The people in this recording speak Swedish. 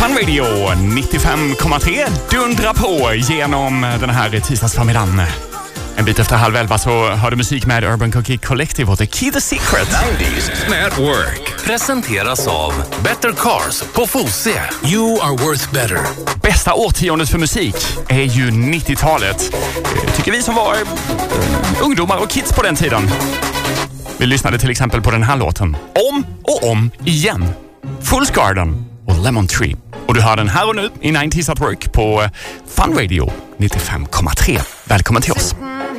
Fun Radio 95,3 dundrar på genom den här tisdagsförmiddagen. En bit efter 10:30 så hörde musik med Urban Cookie Collective och The Key the Secret. 90s Network presenteras av Better Cars på Fosie. You are worth better. Bästa årtiondet för musik är ju 90-talet. Tycker vi som var ungdomar och kids på den tiden. Vi lyssnade till exempel på den här låten om och om igen. Fool's Garden och Lemon Tree. Och du hör den här och nu i 90s at Work på Fun Radio 95,3. Välkommen till oss.